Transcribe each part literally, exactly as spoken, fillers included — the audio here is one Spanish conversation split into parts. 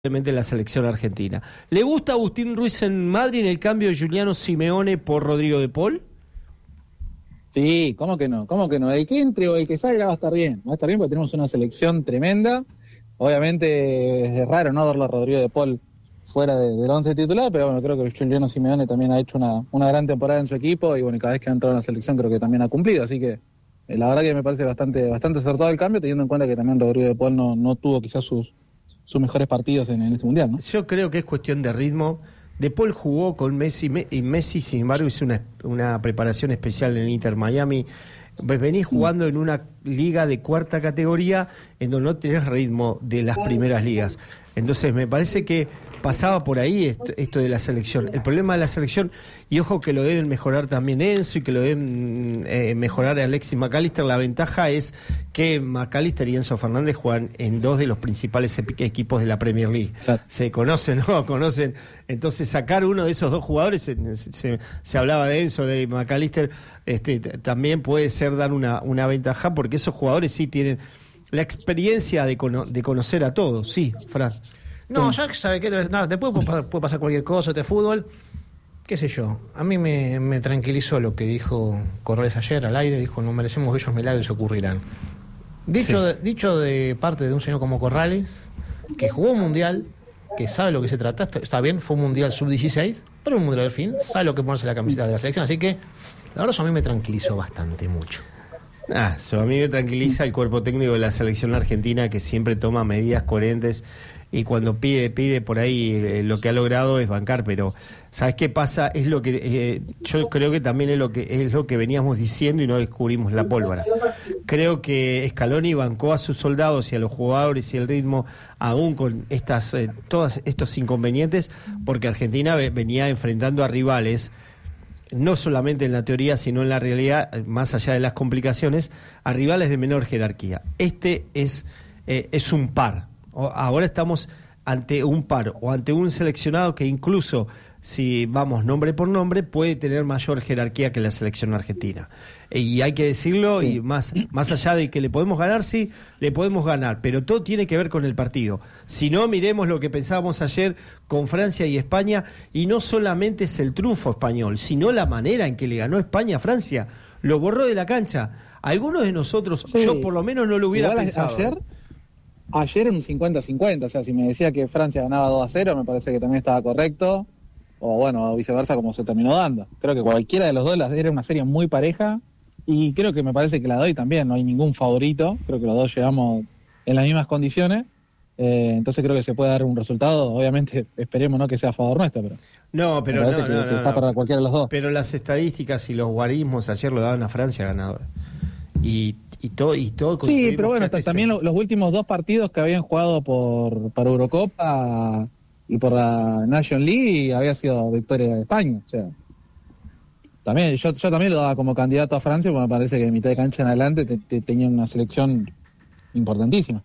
la selección argentina. ¿Le gusta Agustín Ruiz en Madrid en el cambio de Giuliano Simeone por Rodrigo de Paul? Sí, ¿cómo que no? ¿Cómo que no? El que entre o el que salga va a estar bien. Va a estar bien porque tenemos una selección tremenda. Obviamente es raro no verlo a Rodrigo de Paul fuera de, del once titular, pero bueno, creo que Giuliano Simeone también ha hecho una, una gran temporada en su equipo y bueno, cada vez que ha entrado en la selección creo que también ha cumplido. Así que eh, la verdad que me parece bastante, bastante acertado el cambio, teniendo en cuenta que también Rodrigo de Paul no, no tuvo quizás sus sus mejores partidos en, en este mundial, ¿no? Yo creo que es cuestión de ritmo. De Paul jugó con Messi y Messi, sin embargo, hizo una, una preparación especial en el Inter Miami. Venís jugando en una liga de cuarta categoría en donde no tenés ritmo de las primeras ligas. Entonces me parece que pasaba por ahí esto, esto de la selección. El problema de la selección, y ojo que lo deben mejorar también Enzo y que lo deben eh, mejorar Alexis McAllister, la ventaja es que McAllister y Enzo Fernández juegan en dos de los principales equipos de la Premier League. Claro. Se conocen, ¿no? Conocen. Entonces sacar uno de esos dos jugadores, se, se, se hablaba de Enzo, de McAllister, este, también puede ser dar una, una ventaja porque esos jugadores sí tienen la experiencia de, cono, de conocer a todos. Sí, Fran. No, ya sabe que nada, después puede, puede pasar cualquier cosa de fútbol, qué sé yo. A mí me, me tranquilizó lo que dijo Corrales ayer al aire, dijo, no merecemos bellos milagros ocurrirán. Dicho, sí. de, dicho de parte de un señor como Corrales, que jugó un mundial, que sabe lo que se trata, está bien, fue un mundial sub dieciséis, pero un mundial al fin, sabe lo que ponerse la camiseta de la selección, así que la verdad eso a mí me tranquilizó bastante mucho. Ah, eso a mí me tranquiliza el cuerpo técnico de la selección argentina, que siempre toma medidas coherentes y cuando pide, pide por ahí eh, lo que ha logrado es bancar, pero ¿sabes qué pasa? Es lo que eh, yo creo que también es lo que es lo que veníamos diciendo y no descubrimos la pólvora. Creo que Scaloni bancó a sus soldados y a los jugadores y el ritmo aún con estas eh, todos estos inconvenientes, porque Argentina venía enfrentando a rivales, no solamente en la teoría, sino en la realidad, más allá de las complicaciones, a rivales de menor jerarquía. Este es, eh, es un par. Ahora estamos ante un par o ante un seleccionado que incluso, si vamos nombre por nombre, puede tener mayor jerarquía que la selección argentina. Y hay que decirlo, sí. y más, más allá de que le podemos ganar, sí, le podemos ganar, pero todo tiene que ver con el partido. Si no, miremos lo que pensábamos ayer con Francia y España, y no solamente es el triunfo español, sino la manera en que le ganó España a Francia. Lo borró de la cancha. Algunos de nosotros, sí. yo por lo menos no lo hubiera Igual pensado. Ayer, ayer en un cincuenta cincuenta, o sea, si me decía que Francia ganaba dos a cero, me parece que también estaba correcto, o bueno, viceversa como se terminó dando. Creo que cualquiera de los dos era una serie muy pareja, y creo que me parece que la doy también, no hay ningún favorito, creo que los dos llegamos en las mismas condiciones, eh, entonces creo que se puede dar un resultado, obviamente esperemos no que sea a favor nuestro, pero no, pero me parece no, que, no, que no, está no. para cualquiera de los dos. Pero las estadísticas y los guarismos ayer lo daban a Francia ganador. Y, y todo y todo sí, pero bueno, t- también lo, los últimos dos partidos que habían jugado por para Eurocopa y por la National League había sido victoria de España, o sea, también yo, yo también lo daba como candidato a Francia, porque me parece que de mitad de cancha en adelante te, te, tenía una selección importantísima.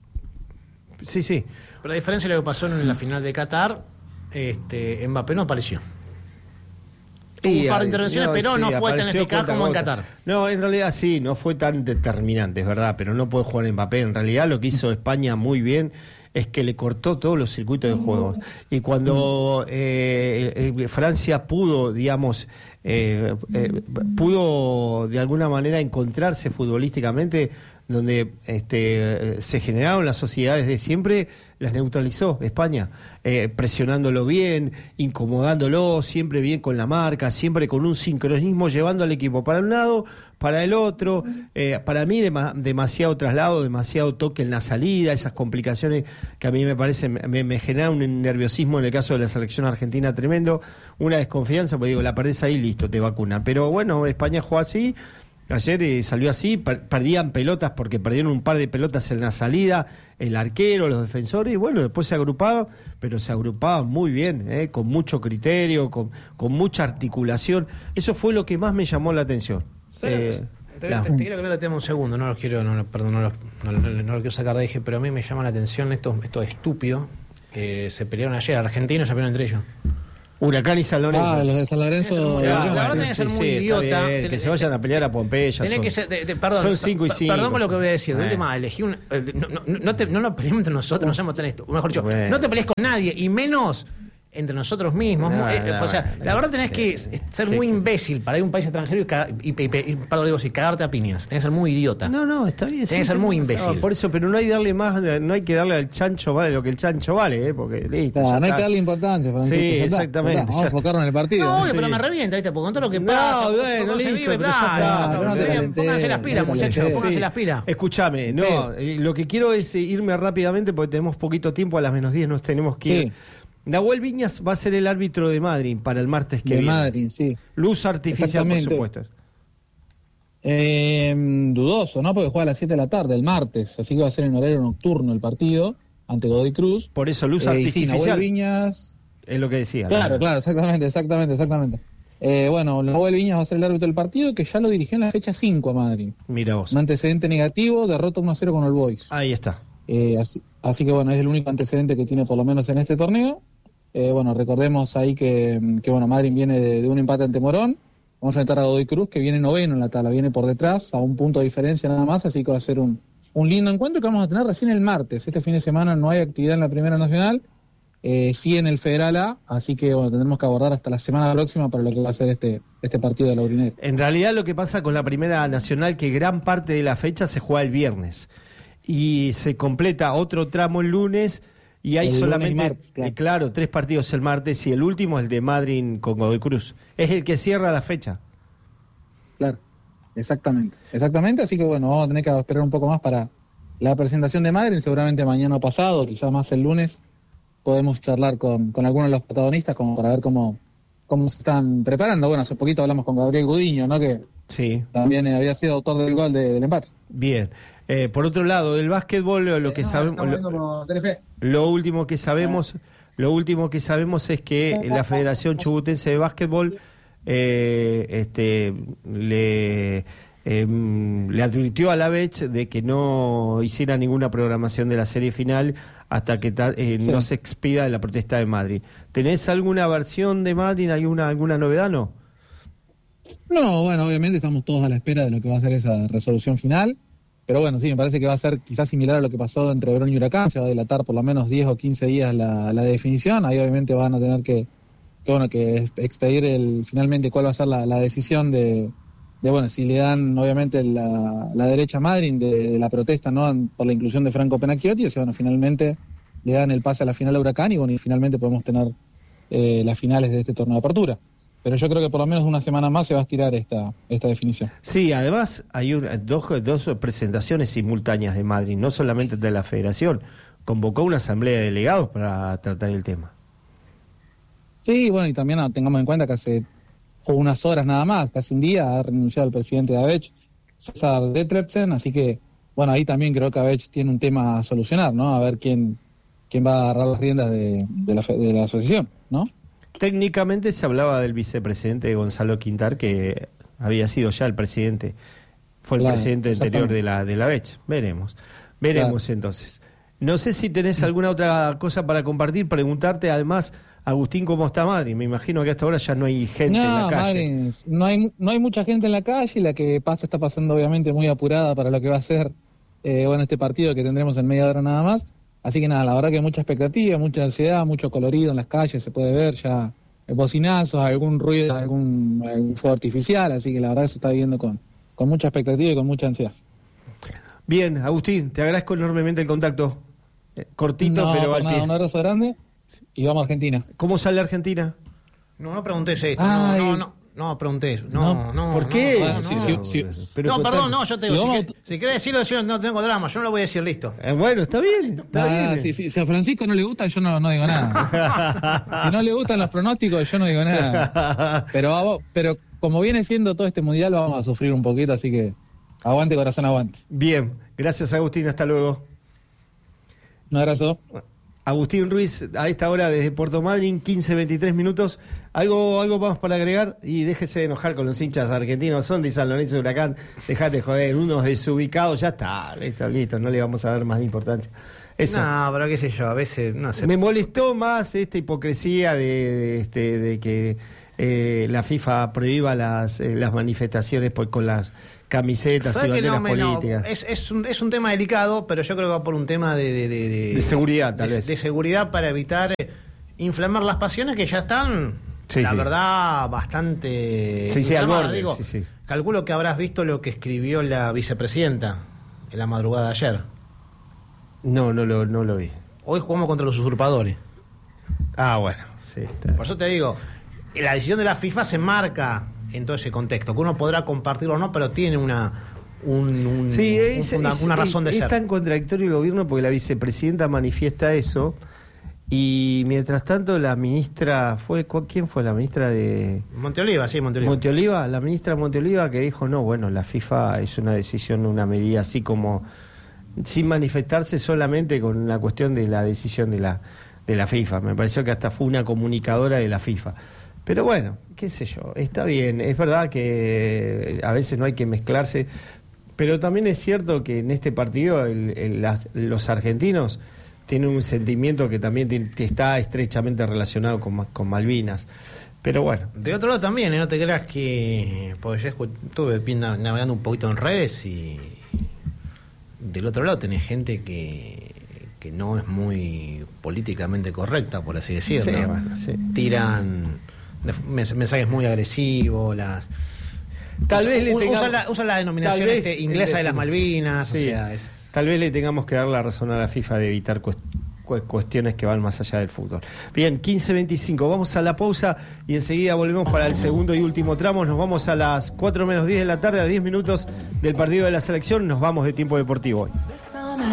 Sí, sí. Pero a diferencia de lo que pasó en la final de Qatar, este, Mbappé no apareció. Tuvo un par de intervenciones, no, pero sí, no fue tan eficaz como en Qatar. No, en realidad sí, no fue tan determinante, es verdad, pero no puede jugar Mbappé. En realidad lo que hizo España muy bien es que le cortó todos los circuitos de juego. Y cuando eh, eh, Francia pudo, digamos, eh, eh, pudo de alguna manera encontrarse futbolísticamente, donde este, se generaron las sociedades de siempre, las neutralizó España, eh, presionándolo bien, incomodándolo, siempre bien con la marca, siempre con un sincronismo, llevando al equipo para un lado, para el otro. Eh, para mí dema, demasiado traslado, demasiado toque en la salida, esas complicaciones que a mí me parece, me, me generan un nerviosismo en el caso de la selección argentina tremendo, una desconfianza, porque digo, la perdés ahí, listo, te vacunan. Pero bueno, España jugó así. Ayer eh, salió así, per- perdían pelotas porque perdieron un par de pelotas en la salida, el arquero, los defensores, y bueno, después se agrupaban, pero se agrupaban muy bien, eh, con mucho criterio, con, con mucha articulación. Eso fue lo que más me llamó la atención. Eh, te, te, te quiero que me lo tenga un segundo, no lo quiero, no, perdón, no lo, no, no, no lo quiero sacar de eje, pero a mí me llama la atención esto, esto estúpido, que se pelearon ayer, argentinos se pelearon entre ellos. Huracán y San Lorenzo. Ah, los de San Lorenzo. La, la, la verdad tenés que ser muy idiota. Bien, que se vayan a pelear a Pompeya. Tenés Son, que ser, de, de, perdón, son cinco y cinco. Perdón con lo que voy a decir. De Eh. última, elegí un. Eh, no, no, no, te, no nos peleemos entre nosotros, no seamos tan esto. Mejor dicho, Bueno. no te pelees con nadie, y menos entre nosotros mismos. No, Eh, no, o sea, no, la verdad tenés sí, que sí. ser Sí, muy sí. imbécil para ir a un país extranjero y, cagar- y, y, y, y perdón, digo así, cagarte a piñas. Tenés que ser muy idiota. No, no, está bien. Tenés que ser sí, muy no, imbécil. Por eso, pero no hay darle más, no hay que darle al chancho vale lo que el chancho vale, ¿eh? Porque listo. Claro, ya no hay está. que darle importancia, Francisco. Sí, ya está, exactamente, ya está. Vamos ya a enfocarnos en el partido. No, obvio, Sí. pero me revienta, ¿viste? Porque con todo lo que No, pasa, bueno, cómo se listo, vive, pero ya dale, está, dale, no te dale, calentés, pónganse las pilas, no te muchachos, calentés. pónganse Sí. las pilas. Escúchame, no, Pero- eh, lo que quiero es eh, irme rápidamente porque tenemos poquito tiempo, a las menos diez nos tenemos que ir. Sí. Nahuel Viñas va a ser el árbitro de Madrid para el martes que De viene. Madrid, sí. Luz artificial, por Exactamente. supuesto. Eh, dudoso, ¿no? Porque juega a las siete de la tarde, el martes. Así que va a ser en horario nocturno el partido ante Godoy Cruz. Por eso, luz Eh, y sí, artificial Nahuel Viñas. es lo que decía. Claro, ¿no? claro, exactamente, exactamente, exactamente. Eh, bueno, Nahuel Viñas va a ser el árbitro del partido, que ya lo dirigió en la fecha cinco a Madrid. Mira vos. Un antecedente negativo, derrota uno a cero con el Boys. Ahí está. Eh, así, así que bueno, es el único antecedente que tiene por lo menos en este torneo. Eh, bueno, recordemos ahí que, que bueno, Madrid viene de, de un empate ante Morón. Vamos a enfrentar a Godoy Cruz, que viene noveno en la tabla, viene por detrás, a un punto de diferencia nada más, así que va a ser un, un lindo encuentro que vamos a tener recién el martes. Este fin de semana no hay actividad en la Primera Nacional, eh, sí en el Federal A, así que bueno, tendremos que abordar hasta la semana próxima para lo que va a ser este, este partido de Laurinete. En realidad lo que pasa con la Primera Nacional que gran parte de la fecha se juega el viernes y se completa otro tramo el lunes y hay El lunes y solamente, martes, claro. eh, claro, tres partidos el martes y el último el de Madrid con Godoy Cruz. Es el que cierra la fecha. Claro, exactamente, exactamente, así que bueno, vamos a tener que esperar un poco más para la presentación de Madrid, seguramente mañana o pasado, quizás más el lunes, podemos charlar con, con algunos de los protagonistas como para ver cómo, cómo se están preparando. Bueno, hace poquito hablamos con Gabriel Gudiño, ¿no? Que Sí, también eh, había sido autor del gol de- del empate. bien. Eh, por otro lado, del básquetbol lo que sabemos, lo, lo último que sabemos, lo último que sabemos es que la Federación Chubutense de Básquetbol eh, este, le, eh, le advirtió a la B E C de que no hiciera ninguna programación de la serie final hasta que ta- eh, Sí. no se expida la protesta de Madrid. ¿Tenés alguna versión de Madrid, alguna, alguna novedad, no? No, bueno, obviamente estamos todos a la espera de lo que va a ser esa resolución final, pero bueno, sí, me parece que va a ser quizás similar a lo que pasó entre Verón y Huracán, se va a dilatar por lo menos diez o quince días la, la definición, ahí obviamente van a tener que, que bueno, que es- expedir el, finalmente cuál va a ser la, la decisión de, de, bueno, si le dan obviamente la, la derecha a Madrid de, de la protesta, ¿no? Por la inclusión de Franco Penacchiotti, o sea, bueno, finalmente le dan el pase a la final a Huracán y bueno, y finalmente podemos tener eh, las finales de este torneo de apertura. Pero yo creo que por lo menos una semana más se va a estirar esta, esta definición. Sí, además hay un- dos, dos presentaciones simultáneas de Madrid, no solamente de la Federación, convocó una asamblea de delegados para tratar el tema. Sí, bueno, y también ah, tengamos en cuenta que hace unas horas nada más, casi un día, ha renunciado el presidente de ABECH, César Detrepsen, así que, bueno, ahí también creo que ABECH tiene un tema a solucionar, ¿no? A ver quién, quién va a agarrar las riendas de, de, la, fe- de la asociación, ¿no? Técnicamente se hablaba del vicepresidente Gonzalo Quintar, que había sido ya el presidente, fue el Claro, presidente anterior exactamente. de la de la B E C. Veremos, veremos entonces. No sé si tenés alguna otra cosa para compartir, preguntarte además, Agustín, ¿cómo está Madrid? Me imagino que hasta ahora ya no hay gente en la No, calle. Madrid, no hay, no hay mucha gente en la calle, la que pasa está pasando obviamente muy apurada para lo que va a ser eh, bueno, este partido que tendremos en media hora nada más. Así que nada, la verdad que mucha expectativa, mucha ansiedad, mucho colorido en las calles, se puede ver ya eh, bocinazos, algún ruido, algún, algún fuego artificial, así que la verdad que se está viviendo con, con mucha expectativa y con mucha ansiedad. Bien, Agustín, te agradezco enormemente el contacto. Eh, cortito, No, pero por al nada, pie. un abrazo grande y vamos a Argentina. ¿Cómo sale Argentina? No, no preguntes esto. Ay. No, no, no, no preguntes. No, no. ¿Por no, qué? no, Bueno, no. sí, sí, sí. Pero no, total- perdón, no, yo te Si digo, si, vamos- que- si querés decirlo, decirlo, no tengo drama, yo no lo voy a decir, listo. Eh, bueno, está bien, está Ah, bien. si, si- si a Francisco no le gusta, yo no, no digo nada. Si no le gustan los pronósticos, yo no digo nada. Pero, vamos- pero como viene siendo todo este mundial, vamos a sufrir un poquito, así que aguante, corazón, aguante. Bien, gracias Agustín, hasta luego. Un abrazo. Agustín Ruiz, a esta hora desde Puerto Madryn, quince veintitrés minutos. ¿Algo algo más para agregar? Y déjese de enojar con los hinchas argentinos. Son de San Lorenzo de Huracán. Dejate joder, unos desubicados, ya está. Listo, listo, no le vamos a dar más importancia. Eso. No, pero qué sé yo, a veces, no sé. Me molestó más esta hipocresía de, de, este, de que eh, la FIFA prohíba las, eh, las manifestaciones por, con las camisetas y banderas no, me, políticas. No, es, es, un, es un tema delicado, pero yo creo que va por un tema de... De, de, de, de seguridad, tal de, vez. De seguridad para evitar eh, inflamar las pasiones que ya están, sí, la sí. verdad, bastante... Sí, sí, al borde, digo, sí, sí. Calculo que habrás visto lo que escribió la vicepresidenta en la madrugada de ayer. No, no lo, no lo vi. Hoy jugamos contra los usurpadores. Ah, bueno, sí. Está. Por eso te digo, la decisión de la FIFA se marca en todo ese contexto, que uno podrá compartirlo o no, pero tiene una un, un, sí, es, un, una, es, una razón de es, ser. Es tan contradictorio el gobierno porque la vicepresidenta manifiesta eso y mientras tanto la ministra fue ¿quién fue la ministra de Monteoliva? Sí, Monteoliva. Monteoliva, la ministra Monteoliva que dijo no, bueno, la FIFA es una decisión, una medida así como sin manifestarse solamente con la cuestión de la decisión de la de la FIFA. Me pareció que hasta fue una comunicadora de la FIFA. Pero bueno, qué sé yo, está bien. Es verdad que a veces no hay que mezclarse, pero también es cierto que en este partido el, el, las, los argentinos tienen un sentimiento que también te, te está estrechamente relacionado con, con Malvinas. Pero bueno. Del otro lado también, ¿eh? No te creas que... Porque yo estuve navegando un poquito en redes y del otro lado tenés gente que... que no es muy políticamente correcta, por así decirlo. Sí, bueno, sí. Tiran mensajes muy agresivos, las tal usa, vez le tengamos, usan la, usa la denominación vez, este, inglesa de las Malvinas, sí, o sea, es... tal vez le tengamos que dar la razón a la FIFA de evitar cuest cuestiones que van más allá del fútbol. Bien, quince veinticinco, vamos a la pausa y enseguida volvemos para el segundo y último tramo. Nos vamos a las cuatro menos diez de la tarde, a diez minutos del partido de la selección, nos vamos de Tiempo Deportivo hoy.